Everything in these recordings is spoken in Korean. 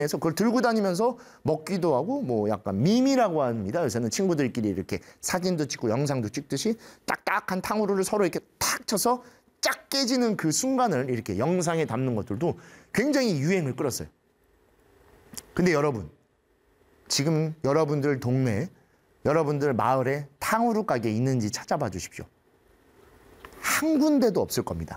그래서 그걸 들고 다니면서 먹기도 하고 뭐 약간 밈이라고 합니다. 요새는 친구들끼리 이렇게 사진도 찍고 영상도 찍듯이 딱딱한 탕후루를 서로 이렇게 탁 쳐서 쫙 깨지는 그 순간을 이렇게 영상에 담는 것들도 굉장히 유행을 끌었어요. 근데 여러분, 지금 여러분들 동네, 여러분들 마을에 탕후루 가게 있는지 찾아봐 주십시오. 한 군데도 없을 겁니다.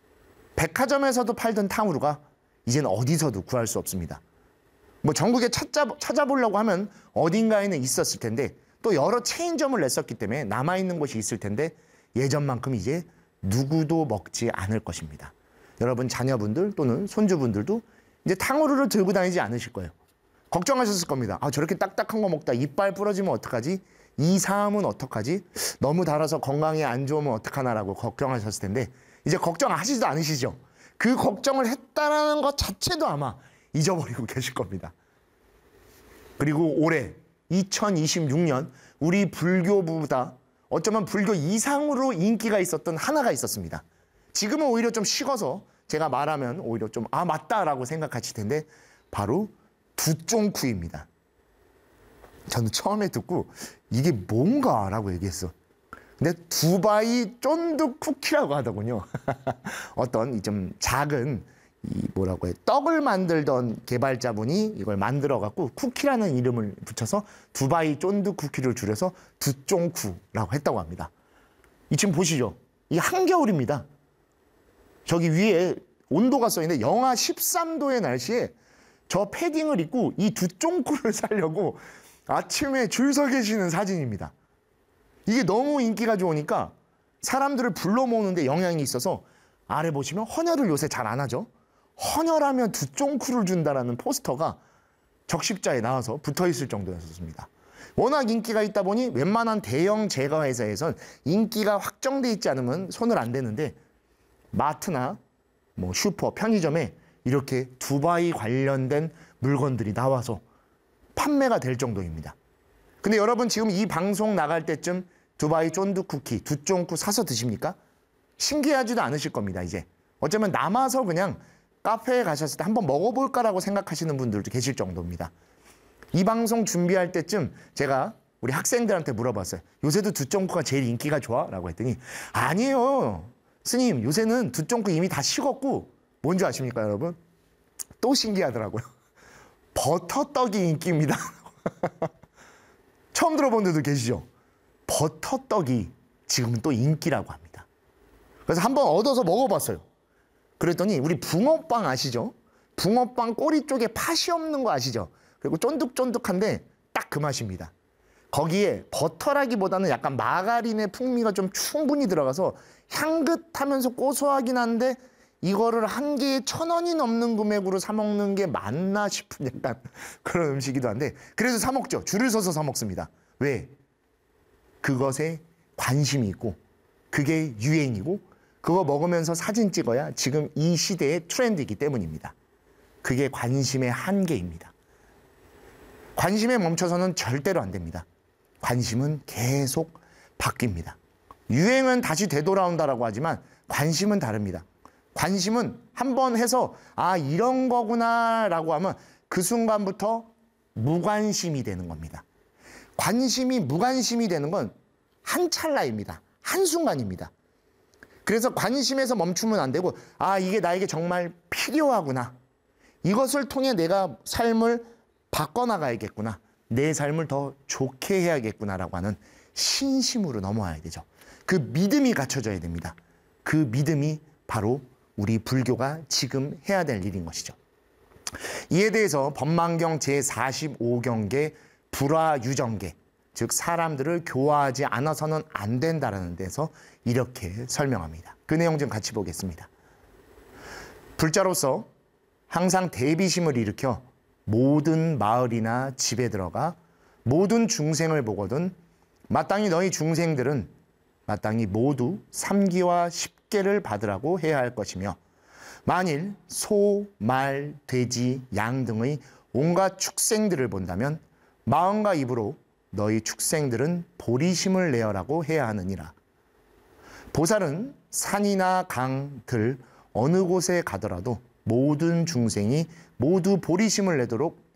백화점에서도 팔던 탕후루가 이제는 어디서도 구할 수 없습니다. 뭐 전국에 찾아보려고 하면 어딘가에는 있었을 텐데 또 여러 체인점을 냈었기 때문에 남아있는 곳이 있을 텐데 예전만큼 이제 누구도 먹지 않을 것입니다. 여러분 자녀분들 또는 손주분들도 이제 탕후루를 들고 다니지 않으실 거예요. 걱정하셨을 겁니다. 아, 저렇게 딱딱한 거 먹다 이빨 부러지면 어떡하지? 이상하면 어떡하지? 너무 달아서 건강에 안 좋으면 어떡하나라고 걱정하셨을 텐데 이제 걱정하시지도 않으시죠? 그 걱정을 했다라는 것 자체도 아마 잊어버리고 계실 겁니다. 그리고 올해 2026년 우리 불교보다 어쩌면 불교 이상으로 인기가 있었던 하나가 있었습니다. 지금은 오히려 좀 식어서 제가 말하면 오히려 좀 아 맞다라고 생각하실 텐데 바로 두쫑쿠입니다. 저는 처음에 듣고 이게 뭔가라고 얘기했어. 근데 두바이 쫀득 쿠키라고 하더군요. 어떤 좀 작은 뭐라고 해 떡을 만들던 개발자분이 이걸 만들어 갖고 쿠키라는 이름을 붙여서 두바이 쫀득 쿠키를 줄여서 두쫑쿠라고 했다고 합니다. 이 지금 보시죠. 이 한겨울입니다. 저기 위에 온도가 써 있는데 영하 13도의 날씨에 저 패딩을 입고 이 두쫑쿠를 사려고 아침에 줄 서 계시는 사진입니다. 이게 너무 인기가 좋으니까 사람들을 불러 모으는데 영향이 있어서 아래 보시면 헌혈을 요새 잘 안 하죠. 헌혈하면 두쫑쿠를 준다라는 포스터가 적십자에 나와서 붙어 있을 정도였습니다. 워낙 인기가 있다 보니 웬만한 대형 제과 회사에선 인기가 확정돼 있지 않으면 손을 안 대는데 마트나 뭐 슈퍼, 편의점에 이렇게 두바이 관련된 물건들이 나와서 판매가 될 정도입니다. 근데 여러분 지금 이 방송 나갈 때쯤 두바이 쫀득 쿠키, 두쫑쿠 사서 드십니까? 신기하지도 않으실 겁니다, 이제. 어쩌면 남아서 그냥 카페에 가셨을 때 한번 먹어볼까라고 생각하시는 분들도 계실 정도입니다. 이 방송 준비할 때쯤 제가 우리 학생들한테 물어봤어요. 요새도 두쫑쿠가 제일 인기가 좋아? 라고 했더니 아니에요. 스님, 요새는 두쫑쿠 이미 다 식었고 뭔지 아십니까, 여러분? 또 신기하더라고요. 버터떡이 인기입니다. 처음 들어본 분들도 계시죠? 버터떡이 지금은 또 인기라고 합니다. 그래서 한번 얻어서 먹어봤어요. 그랬더니 우리 붕어빵 아시죠? 붕어빵 꼬리 쪽에 팥이 없는 거 아시죠? 그리고 쫀득쫀득한데 딱 그 맛입니다. 거기에 버터라기보다는 약간 마가린의 풍미가 좀 충분히 들어가서 향긋하면서 고소하긴 한데 이거를 한 개에 1,000원이 넘는 금액으로 사 먹는 게 맞나 싶은 약간 그런 음식이기도 한데 그래서 사 먹죠. 줄을 서서 사 먹습니다. 왜? 그것에 관심이 있고 그게 유행이고 그거 먹으면서 사진 찍어야 지금 이 시대의 트렌드이기 때문입니다. 그게 관심의 한계입니다. 관심에 멈춰서는 절대로 안 됩니다. 관심은 계속 바뀝니다. 유행은 다시 되돌아온다라고 하지만 관심은 다릅니다. 관심은 한번 해서 아 이런 거구나라고 하면 그 순간부터 무관심이 되는 겁니다. 관심이 무관심이 되는 건 한 찰나입니다. 한순간입니다. 그래서 관심에서 멈추면 안 되고 아 이게 나에게 정말 필요하구나. 이것을 통해 내가 삶을 바꿔나가야겠구나. 내 삶을 더 좋게 해야겠구나라고 하는 신심으로 넘어와야 되죠. 그 믿음이 갖춰져야 됩니다. 그 믿음이 바로 우리 불교가 지금 해야 될 일인 것이죠. 이에 대해서 법망경 제45경계 불화유정계, 즉 사람들을 교화하지 않아서는 안 된다는 데서 이렇게 설명합니다. 그 내용 좀 같이 보겠습니다. 불자로서 항상 대비심을 일으켜 모든 마을이나 집에 들어가 모든 중생을 보거든 마땅히 너희 중생들은 마땅히 모두 3기와 10개를 받으라고 해야 할 것이며 만일 소, 말, 돼지, 양 등의 온갖 축생들을 본다면 마음과 입으로 너희 축생들은 보리심을 내어라고 해야 하느니라. 보살은 산이나 강, 들 어느 곳에 가더라도 모든 중생이 모두 보리심을 내도록